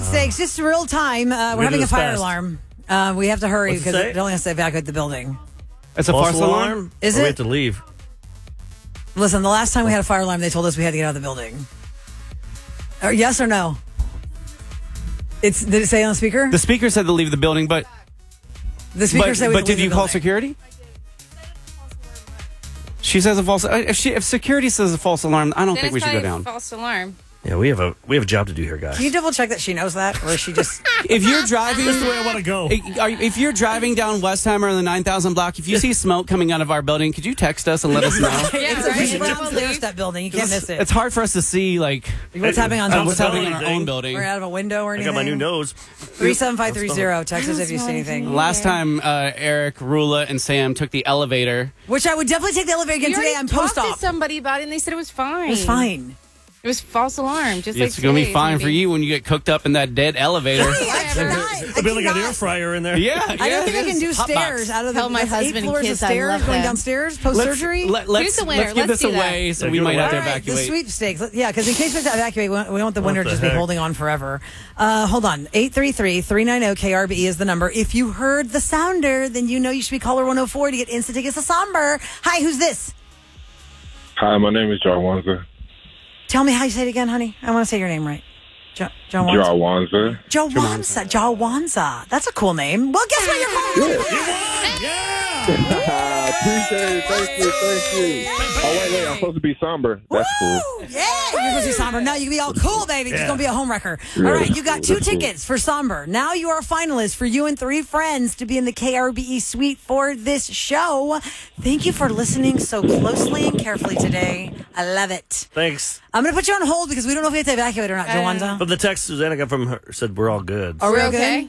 stakes, just real time. We're having a fire alarm. We have to hurry because it only has to evacuate the building. It's a false alarm? Is it? We have to leave. Listen, the last time we had a fire alarm, they told us we had to get out of the building. Yes or no? Did it say on the speaker? The speaker said to leave the building, but... The speaker said we But did you call security? She says a false... If security says a false alarm, I don't think we should go down. False alarm. Yeah, we have a job to do here, guys. Can you double check that she knows that, or is she just? If you're driving, that's the way I want to go. If you're driving down Westheimer on the 9000 block, if you see smoke coming out of our building, could you text us and let us know? It's right downstairs that building. You can't miss it. It's hard for us to see what's happening on our own building. Or out of a window or anything. I got my new nose. 37530. Text us if you see anything. Last time, Eric, Rula, and Sam took the elevator. Which I would definitely take the elevator again today. I'm post-op. I talked to somebody about it, and they said it was fine. It was fine. It was false alarm. Just it's going to be fine for you when you get cooked up in that dead elevator. It'll be like an air fryer in there. Yeah. I don't think I can do stairs out of the my husband 8 floors of kids stairs going downstairs post-surgery. Who's the winner? Let's give this away so we might have to evacuate. The sweepstakes. Yeah, because in case we have to evacuate, we want the winner to just be holding on forever. Hold on. 833-390-KRBE is the number. If you heard the sounder, then you know you should be caller 104 to get instant tickets to Somber. Hi, who's this? Hi, my name is Jawanza. Tell me how you say it again, honey. I want to say your name right. Jawanza. Jawanza. That's a cool name. Well, guess what? You're calling. Yeah. Appreciate it. Thank you. Oh, wait. I'm supposed to be somber. That's cool. Yeah, you're supposed to be somber. Now you can be all cool, baby. Just going to be a homewrecker. All right, you got 2 tickets for Somber. Now you are a finalist for you and 3 friends to be in the KRBE suite for this show. Thank you for listening so closely and carefully today. I love it. Thanks. I'm going to put you on hold because we don't know if we have to evacuate or not, Jawanza. But the text Susanna got from her said we're all good. Are we okay?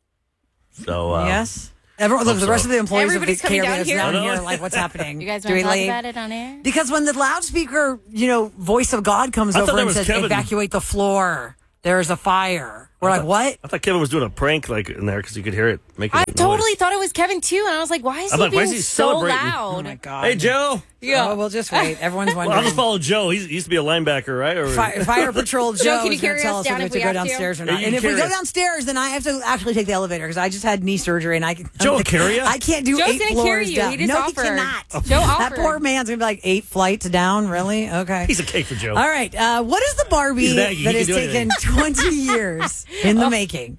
So, yes. Look, the rest of the employees Everybody's of the KRBE is down here. here. Like, what's happening? You guys want to talk about it on air? Because when the loudspeaker, voice of God comes over and says, evacuate the floor, there's a fire. We're like, what? I thought Kevin was doing a prank in there because you could hear it making I noise. totally thought it was Kevin, too. And I was like, why is he being so loud? Oh, my God. Hey, Joe. Yeah. Oh, we'll just wait. Everyone's wondering. Well, I'll just follow Joe. He used to be a linebacker, right? Or... Fire Patrol Joe can you is going to tell us if we have to go downstairs or not. And if we go downstairs, then I have to actually take the elevator because I just had knee surgery and Joe will carry you? I can't do Joe's 8 floors carry you. down. He just no, offered. he cannot. Joe offered. That poor man's going to be like 8 flights down. Really? Okay. He's a cake for Joe. All right. What is the Barbie that has taken 20 years in the making?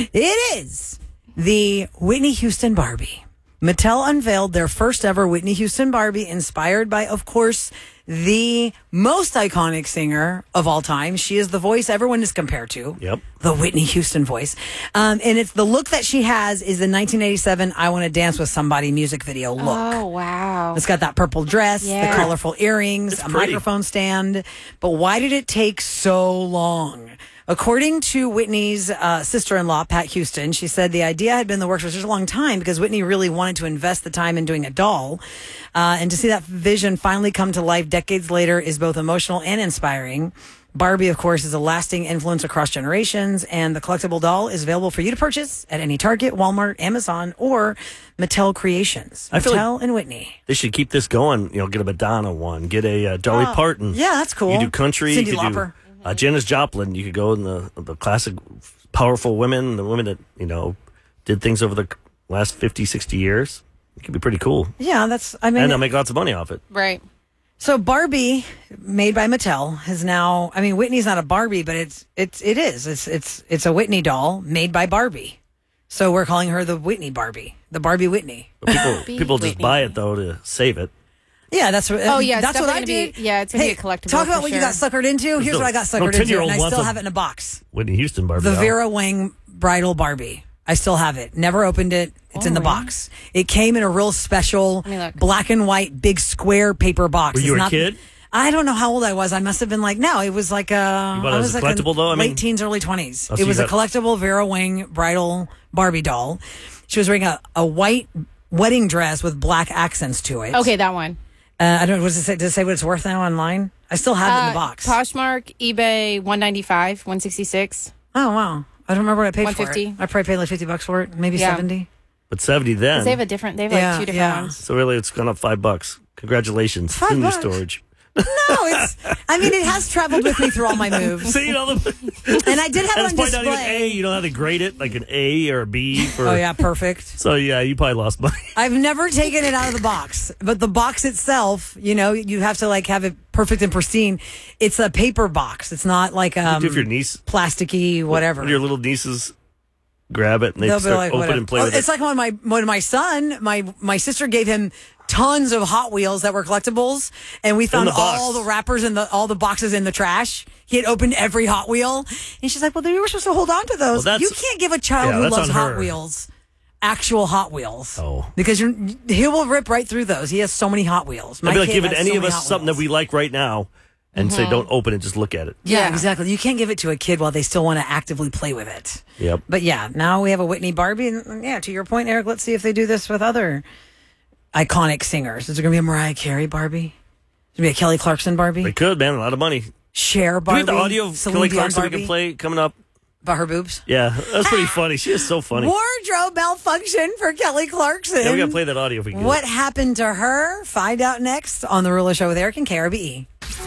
It is the Whitney Houston Barbie. Mattel unveiled their first ever Whitney Houston Barbie, inspired by, of course, the most iconic singer of all time. She is the voice everyone is compared to. Yep. The Whitney Houston voice. And it's the look that she has is the 1987 I Want to Dance with Somebody music video look. Oh, wow. It's got that purple dress, the colorful earrings, a microphone stand. But why did it take so long? According to Whitney's sister-in-law, Pat Houston, she said the idea had been in the works for such a long time because Whitney really wanted to invest the time in doing a doll. And to see that vision finally come to life decades later is both emotional and inspiring. Barbie, of course, is a lasting influence across generations, and the collectible doll is available for you to purchase at any Target, Walmart, Amazon, or Mattel Creations. Mattel and Whitney. They should keep this going. Get a Madonna one, get a Dolly Parton. Yeah, that's cool. You do country. Cyndi you could Lauper. Do Janis Joplin. You could go in the classic powerful women, the women that, did things over the last 50, 60 years. It could be pretty cool. Yeah, and they'll make lots of money off it. Right. So Barbie, made by Mattel, has now. I mean, Whitney's not a Barbie, but it is. It's a Whitney doll made by Barbie. So we're calling her the Whitney Barbie, the Barbie Whitney. People just buy it though to save it. Yeah, that's what. Oh yeah, that's what I did. It's gonna be a collectible. Talk about what you got suckered into. Here's what I got suckered into, and I still have it in a box. Whitney Houston Barbie. The Vera Wang bridal Barbie. I still have it. Never opened it. It's in the box. It came in a real special black and white big square paper box. Were you a kid? I don't know how old I was. I must have been it was like I was like collectible though. Late teens, early 20s. It was a collectible Vera Wang bridal Barbie doll. She was wearing a white wedding dress with black accents to it. Okay, that one. I don't know. Does it say what it's worth now online? I still have it in the box. Poshmark, eBay, $195, $166. Oh wow! I don't remember what I paid for it. $150. I probably paid like $50 for it, maybe $70. But 70 then. They have two different ones. So really, it's gone up $5. Congratulations, in your storage. It has traveled with me through all my moves. See, and I did have it on display. Not even A, you know how to grade it, like an A or a B. Oh, yeah, perfect. So, yeah, you probably lost money. I've never taken it out of the box, but the box itself, you have to like have it perfect and pristine. It's a paper box. It's not like if your niece, plasticky, whatever. When your little nieces grab it and they start open and play with it. It's like when my son, my sister gave him tons of Hot Wheels that were collectibles, and we found all the wrappers and all the boxes in the trash. He had opened every Hot Wheel, and she's like, "Well, we were supposed to hold on to those. You can't give a child who loves Hot Wheels actual Hot Wheels, because he will rip right through those. He has so many Hot Wheels. I'd be like giving any of us something that we like right now, and say, "Don't open it, just look at it." Yeah, exactly. You can't give it to a kid while they still want to actively play with it. Yep. But yeah, now we have a Whitney Barbie, and to your point, Eric, let's see if they do this with other iconic singers. Is there going to be a Mariah Carey Barbie? Is there going to be a Kelly Clarkson Barbie? They could, man. A lot of money. Cher Barbie. Do we have the audio of Kelly Clarkson we can play coming up? About her boobs? Yeah, that's pretty funny. She is so funny. Wardrobe malfunction for Kelly Clarkson. Yeah, we got to play that audio if we can. What happened to her? Find out next on The Rula Show with Eric and KRBE.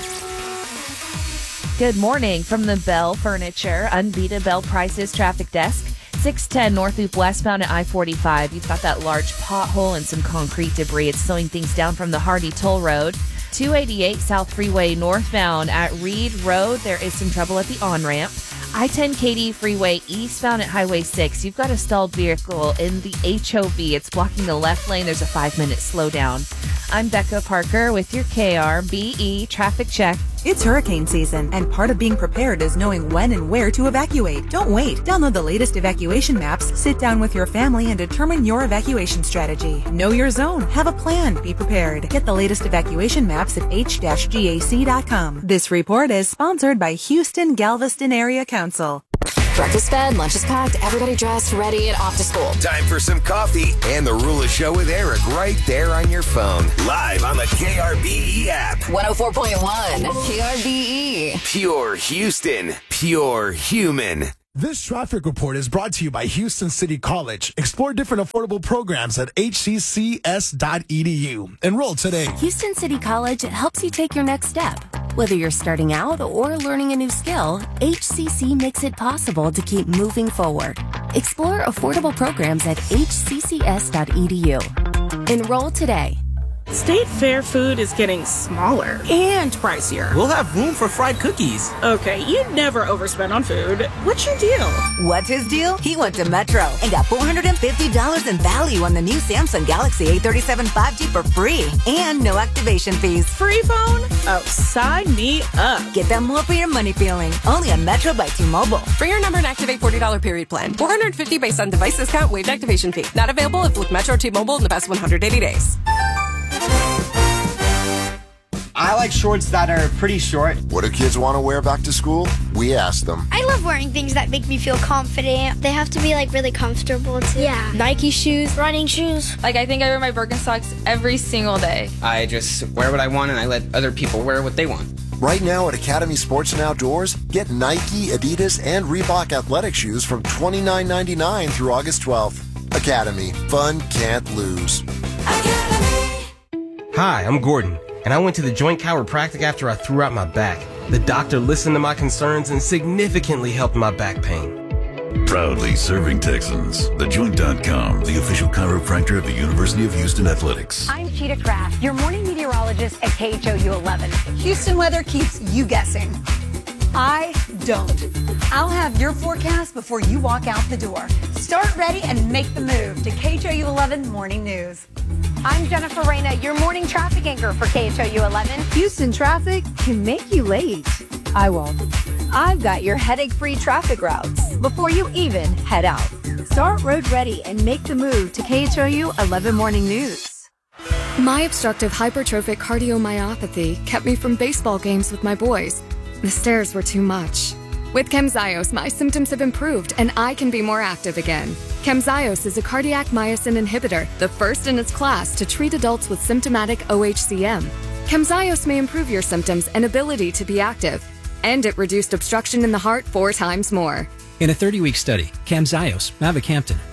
Good morning from the Bell Furniture Unbeaten Bell Prices Traffic Desk. 610 North Loop westbound at I-45. You've got that large pothole and some concrete debris. It's slowing things down from the Hardy Toll Road. 288 South Freeway northbound at Reed Road. There is some trouble at the on-ramp. I-10 Katy Freeway eastbound at Highway 6. You've got a stalled vehicle in the HOV. It's blocking the left lane. There's a 5-minute slowdown. I'm Becca Parker with your KRBE traffic check. It's hurricane season, and part of being prepared is knowing when and where to evacuate. Don't wait. Download the latest evacuation maps, sit down with your family, and determine your evacuation strategy. Know your zone. Have a plan. Be prepared. Get the latest evacuation maps at h-gac.com. This report is sponsored by Houston Galveston Area Council. Breakfast fed, lunch is packed, everybody dressed, ready, and off to school. Time for some coffee and the Rula Show with Eric right there on your phone. Live on the KRBE app. 104.1 KRBE. Pure Houston. Pure human. This traffic report is brought to you by Houston City College. Explore different affordable programs at hccs.edu. Enroll today. Houston City College helps you take your next step. Whether you're starting out or learning a new skill, HCC makes it possible to keep moving forward. Explore affordable programs at hccs.edu. Enroll today. State Fair food is getting smaller and pricier. We'll have room for fried cookies. Okay, you never overspend on food. What's your deal? What's his deal? He went to Metro and got $450 in value on the new Samsung Galaxy A37 5G for free and no activation fees. Free phone? Oh, sign me up. Get that more for your money feeling. Only on Metro by T-Mobile. For your number and activate $40 period plan. $450 based on device discount, waived activation fee. Not available if with Metro T-Mobile in the past 180 days. I like shorts that are pretty short. What do kids want to wear back to school? We ask them. I love wearing things that make me feel confident. They have to be really comfortable too. Yeah. Nike shoes, running shoes. I think I wear my Birkenstocks every single day. I just wear what I want and I let other people wear what they want. Right now at Academy Sports and Outdoors, get Nike, Adidas, and Reebok athletic shoes from $29.99 through August 12th. Academy. Fun can't lose. Academy. Hi, I'm Gordon, and I went to the Joint Chiropractic after I threw out my back. The doctor listened to my concerns and significantly helped my back pain. Proudly serving Texans. TheJoint.com, the official chiropractor of the University of Houston Athletics. I'm Cheetah Craft, your morning meteorologist at KHOU 11. Houston weather keeps you guessing. I don't. I'll have your forecast before you walk out the door. Start ready and make the move to KHOU 11 Morning News. I'm Jennifer Reyna, your morning traffic anchor for KHOU 11. Houston traffic can make you late. I won't. I've got your headache-free traffic routes before you even head out. Start road ready and make the move to KHOU 11 Morning News. My obstructive hypertrophic cardiomyopathy kept me from baseball games with my boys. The stairs were too much. With Camzyos, my symptoms have improved and I can be more active again. Camzyos is a cardiac myosin inhibitor, the first in its class to treat adults with symptomatic OHCM. Camzyos may improve your symptoms and ability to be active, and it reduced obstruction in the heart 4 times more. In a 30-week study, Camzyos, mavacamten,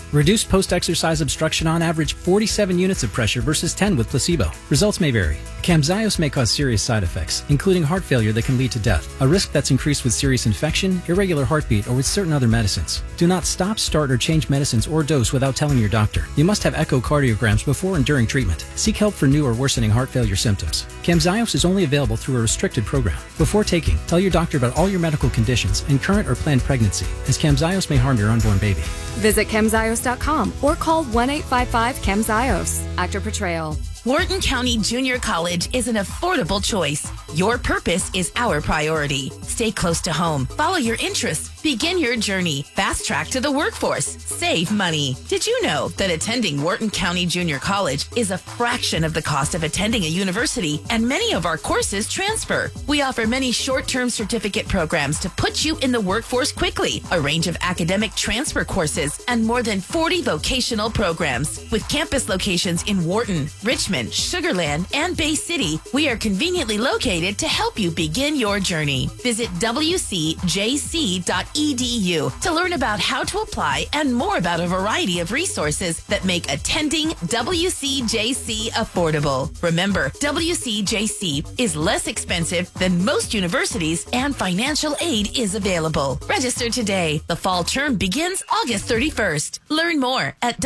Reduced post-exercise obstruction on average 47 units of pressure versus 10 with placebo. Results may vary. Camzyos may cause serious side effects, including heart failure that can lead to death, a risk that's increased with serious infection, irregular heartbeat, or with certain other medicines. Do not stop, start, or change medicines or dose without telling your doctor. You must have echocardiograms before and during treatment. Seek help for new or worsening heart failure symptoms. Camzyos is only available through a restricted program. Before taking, tell your doctor about all your medical conditions and current or planned pregnancy, as Camzyos may harm your unborn baby. Visit Camzyos.com or call 1-855-CAMZYOS. Actor portrayal. Wharton County Junior College is an affordable choice. Your purpose is our priority. Stay close to home. Follow your interests. Begin your journey. Fast track to the workforce. Save money. Did you know that attending Wharton County Junior College is a fraction of the cost of attending a university, and many of our courses transfer? We offer many short-term certificate programs to put you in the workforce quickly, a range of academic transfer courses, and more than 40 vocational programs. With campus locations in Wharton, Richmond, Sugar Land, and Bay City, we are conveniently located to help you begin your journey. Visit wcjc.edu to learn about how to apply and more about a variety of resources that make attending WCJC affordable. Remember, WCJC is less expensive than most universities, and financial aid is available. Register today. The fall term begins August 31st. Learn more at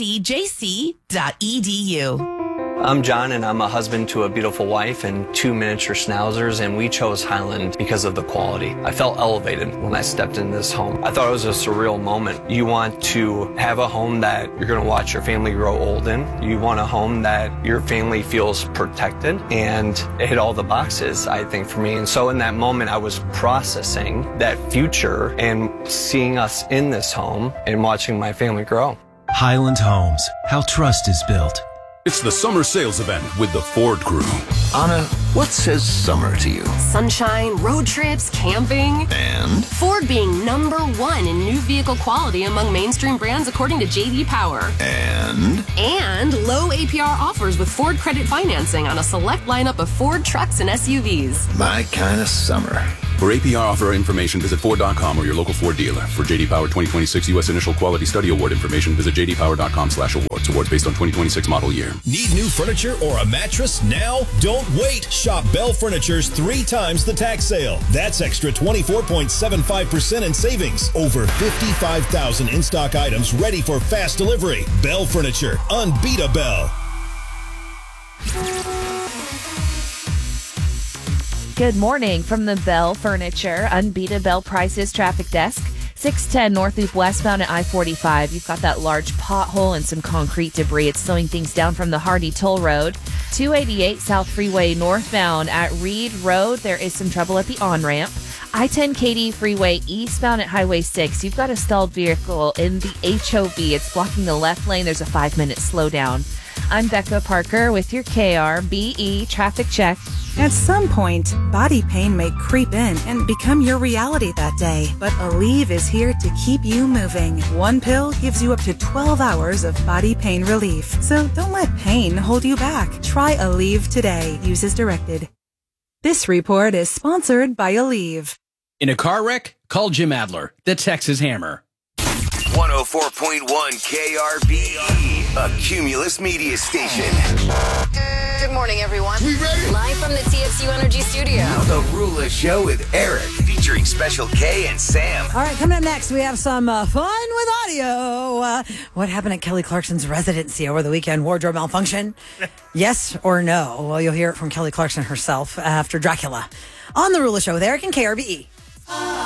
wcjc.edu. I'm John, and I'm a husband to a beautiful wife and 2 miniature schnauzers, and we chose Highland because of the quality. I felt elevated when I stepped in this home. I thought it was a surreal moment. You want to have a home that you're going to watch your family grow old in. You want a home that your family feels protected, and it hit all the boxes, I think, for me. And so in that moment, I was processing that future and seeing us in this home and watching my family grow. Highland Homes, how trust is built. It's the summer sales event with the Ford crew. Anna, what says summer to you? Sunshine, road trips, camping. And? Ford being #1 in new vehicle quality among mainstream brands according to J.D. Power. And? And low APR offers with Ford credit financing on a select lineup of Ford trucks and SUVs. My kind of summer. For APR offer information, visit Ford.com or your local Ford dealer. For J.D. Power 2026 U.S. Initial Quality Study Award information, visit jdpower.com/awards. Awards based on 2026 model year. Need new furniture or a mattress now? Don't wait. Shop Bell Furniture's 3 times the tax sale. That's extra 24.75% in savings. Over 55,000 in-stock items ready for fast delivery. Bell Furniture. Unbeatable. Good morning from the Bell Furniture Unbeatable Prices Traffic Desk. 610 North Loop westbound at I-45. You've got that large pothole and some concrete debris. It's slowing things down from the Hardy Toll Road. 288 South Freeway northbound at Reed Road. There is some trouble at the on-ramp. I-10 Katy Freeway eastbound at Highway 6. You've got a stalled vehicle in the HOV. It's blocking the left lane. There's a 5-minute slowdown. I'm Becca Parker with your KRBE traffic check. At some point, body pain may creep in and become your reality that day. But Aleve is here to keep you moving. One pill gives you up to 12 hours of body pain relief. So don't let pain hold you back. Try Aleve today. Use as directed. This report is sponsored by Aleve. In a car wreck, call Jim Adler, the Texas Hammer. 104.1 KRBE, a Cumulus media station. Good morning, everyone. We ready? Live from the TXU Energy Studio. The Rula Show with Eric, featuring Special K and Sam. All right, coming up next, we have some fun with audio. What happened at Kelly Clarkson's residency over the weekend? Wardrobe malfunction? Yes or no? Well, you'll hear it from Kelly Clarkson herself after Dracula on The Rula Show with Eric and KRBE.